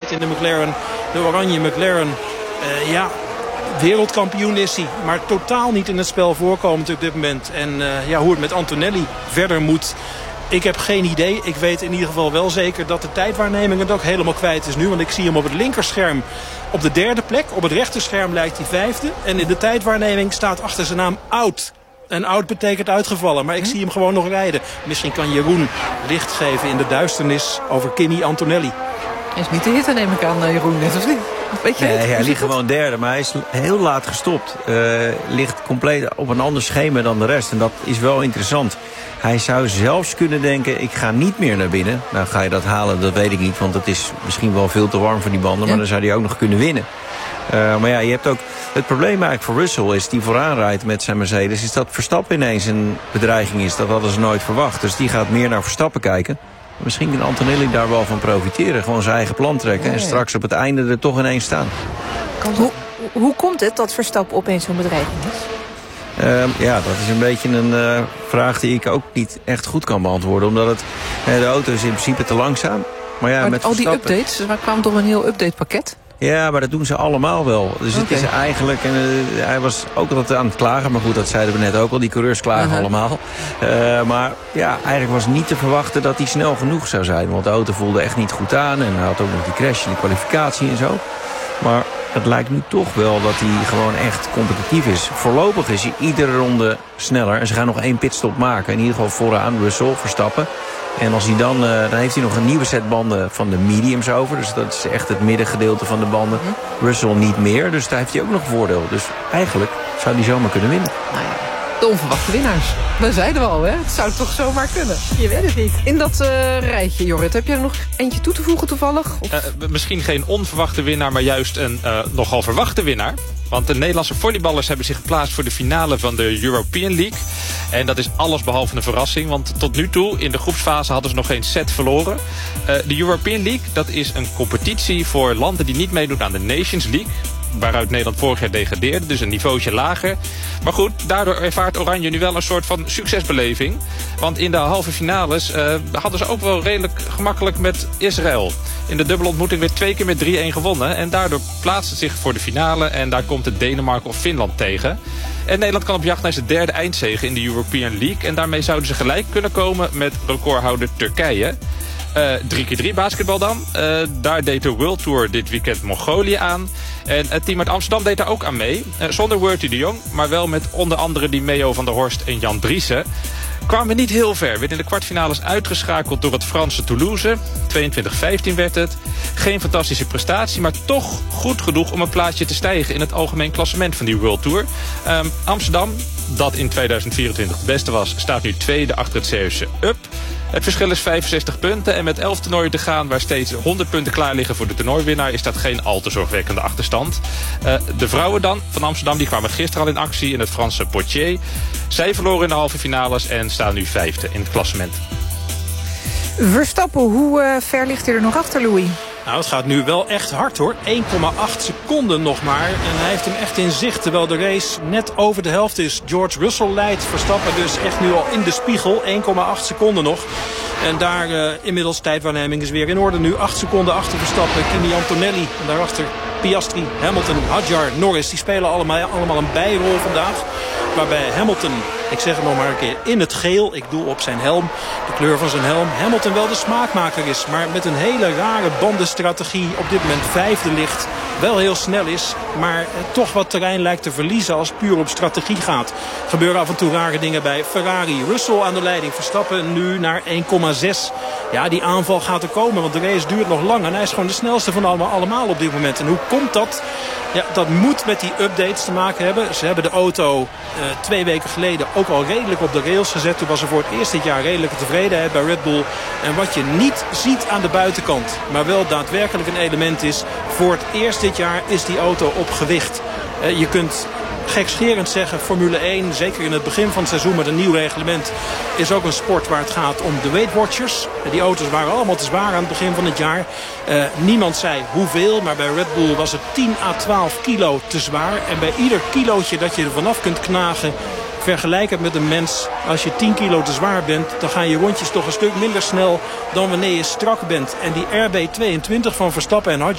zit in de McLaren. De oranje McLaren. Wereldkampioen is hij. Maar totaal niet in het spel voorkomend op dit moment. En hoe het met Antonelli verder moet... Ik heb geen idee. Ik weet in ieder geval wel zeker dat de tijdwaarneming het ook helemaal kwijt is nu. Want ik zie hem op het linkerscherm op de derde plek. Op het rechterscherm lijkt hij vijfde. En in de tijdwaarneming staat achter zijn naam oud. En oud betekent uitgevallen. Maar ik zie hem gewoon nog rijden. Misschien kan Jeroen licht geven in de duisternis over Kimi Antonelli. Hij is niet de hitte, neem ik aan, Jeroen, net of niet? Weet je hij ligt gewoon derde, maar hij is heel laat gestopt. Ligt compleet op een ander schema dan de rest. En dat is wel interessant. Hij zou zelfs kunnen denken, ik ga niet meer naar binnen. Nou, ga je dat halen, dat weet ik niet. Want het is misschien wel veel te warm voor die banden. Maar dan zou hij ook nog kunnen winnen. Maar ja, je hebt ook... Het probleem eigenlijk voor Russell is, die vooraan rijdt met zijn Mercedes... is dat Verstappen ineens een bedreiging is. Dat hadden ze nooit verwacht. Dus die gaat meer naar Verstappen kijken. Misschien kan Antonelli daar wel van profiteren. Gewoon zijn eigen plan trekken. En straks op het einde er toch ineens staan. Hoe komt het dat Verstappen opeens zo'n bedreiging is? Dat is een beetje een vraag die ik ook niet echt goed kan beantwoorden. Omdat de auto is in principe te langzaam. Maar ja, met al die updates, er kwam toch een heel updatepakket? Ja, maar dat doen ze allemaal wel. Dus het is eigenlijk... hij was ook altijd aan het klagen. Maar goed, dat zeiden we net ook al. Die coureurs klagen allemaal. Maar ja, eigenlijk was niet te verwachten dat hij snel genoeg zou zijn. Want de auto voelde echt niet goed aan. En hij had ook nog die crash in de kwalificatie en zo. Maar het lijkt nu toch wel dat hij gewoon echt competitief is. Voorlopig is hij iedere ronde sneller. En ze gaan nog 1 pitstop maken. In ieder geval vooraan Russell, Verstappen. En als hij dan heeft hij nog een nieuwe set banden van de mediums over. Dus dat is echt het middengedeelte van de banden. Russell niet meer, dus daar heeft hij ook nog voordeel. Dus eigenlijk zou hij zomaar kunnen winnen. Nou ja, de onverwachte winnaars. Dat zeiden we al, hè? Het zou toch zomaar kunnen. Je weet het niet. In dat rijtje, Jorrit, heb je er nog eentje toe te voegen toevallig? Misschien geen onverwachte winnaar, maar juist een nogal verwachte winnaar. Want de Nederlandse volleyballers hebben zich geplaatst voor de finale van de European League. En dat is alles behalve een verrassing. Want tot nu toe, in de groepsfase, hadden ze nog geen set verloren. De European League, dat is een competitie voor landen die niet meedoen aan de Nations League. Waaruit Nederland vorig jaar degradeerde, dus een niveautje lager. Maar goed, daardoor ervaart Oranje nu wel een soort van succesbeleving. Want in de halve finales hadden ze ook wel redelijk gemakkelijk met Israël. In de dubbelontmoeting werd 2 keer met 3-1 gewonnen. En daardoor plaatst het zich voor de finale. En daar komt het Denemarken of Finland tegen. En Nederland kan op jacht naar zijn derde eindzege in de European League. En daarmee zouden ze gelijk kunnen komen met recordhouder Turkije. 3x3 basketbal dan. Daar deed de World Tour dit weekend Mongolië aan. En het team uit Amsterdam deed daar ook aan mee. Zonder Wurty de Jong, maar wel met onder andere die Meo van der Horst en Jan Driessen. Kwamen niet heel ver. Werd in de kwartfinales uitgeschakeld door het Franse Toulouse. 22-15 werd het. Geen fantastische prestatie, maar toch goed genoeg om een plaatsje te stijgen in het algemeen klassement van die World Tour. Amsterdam, dat in 2024 het beste was, staat nu tweede achter het Zeeuwse Up. Het verschil is 65 punten en met 11 toernooien te gaan waar steeds 100 punten klaar liggen voor de toernooiwinnaar is dat geen al te zorgwekkende achterstand. De vrouwen dan van Amsterdam die kwamen gisteren al in actie in het Franse Poitiers. Zij verloren in de halve finales en staan nu vijfde in het klassement. Verstappen, hoe ver ligt hij er nog achter, Louis? Nou, het gaat nu wel echt hard hoor. 1,8 seconden nog maar. En hij heeft hem echt in zicht terwijl de race net over de helft is. George Russell leidt Verstappen dus echt nu al in de spiegel. 1,8 seconden nog. En daar inmiddels tijdwaarneming is weer in orde. Nu 8 seconden achter Verstappen. Kimi Antonelli. En daarachter Piastri, Hamilton, Hadjar, Norris. Die spelen allemaal een bijrol vandaag. Waarbij Hamilton, ik zeg het nog maar een keer, in het geel. Ik doe op zijn helm, de kleur van zijn helm. Hamilton wel de smaakmaker is, maar met een hele rare bandenstrategie op dit moment vijfde ligt. Wel heel snel is, maar toch wat terrein lijkt te verliezen als het puur op strategie gaat. Er gebeuren af en toe rare dingen bij Ferrari. Russell aan de leiding, Verstappen nu naar 1,6. Ja, die aanval gaat er komen, want de race duurt nog lang. En hij is gewoon de snelste van allemaal op dit moment. En hoe komt dat? Ja, dat moet met die updates te maken hebben. Ze hebben de auto 2 weken geleden ook al redelijk op de rails gezet. Toen was er voor het eerst dit jaar redelijke tevredenheid bij Red Bull. En wat je niet ziet aan de buitenkant, maar wel daadwerkelijk een element is, voor het eerst dit jaar is die auto op gewicht. Je kunt gekscherend zeggen, Formule 1, zeker in het begin van het seizoen met een nieuw reglement, is ook een sport waar het gaat om de Weight Watchers. Die auto's waren allemaal te zwaar aan het begin van het jaar. Niemand zei hoeveel, maar bij Red Bull was het 10 à 12 kilo te zwaar. En bij ieder kilootje dat je er vanaf kunt knagen, vergelijk het met een mens. Als je 10 kilo te zwaar bent, dan gaan je rondjes toch een stuk minder snel dan wanneer je strak bent. En die RB22 van Verstappen en